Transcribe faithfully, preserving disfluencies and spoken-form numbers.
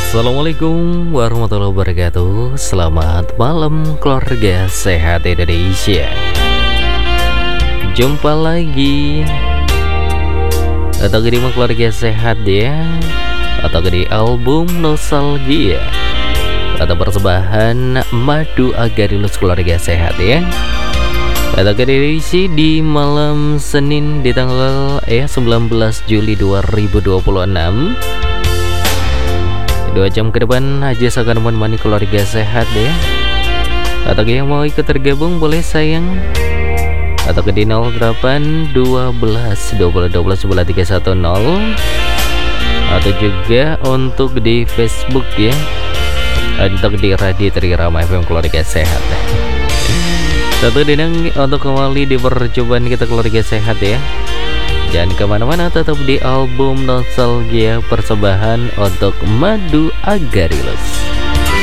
Assalamualaikum warahmatullahi wabarakatuh. Selamat malam keluarga sehat Indonesia. Jumpa lagi atau di keluarga sehat ya, atau di album nostalgia atau persembahan Madu Agarilus keluarga sehat ya. Atau diisi di malam Senin di tanggal ya sembilan belas Juli dua ribu dua puluh enam. Dua jam ke depan aja akan menemani keluarga sehat ya. Atau yang mau ikut tergabung boleh sayang, atau ke di nol delapan dua belas dua puluh dua belas sebelas tiga satu nol, atau juga untuk di Facebook ya, untuk di Radio Trirama F M keluarga sehat. Satu dinang untuk kembali di percobaan kita keluarga sehat ya. Jangan kemana-mana, tetap di album nostalgia persembahan untuk Madu Agarilus.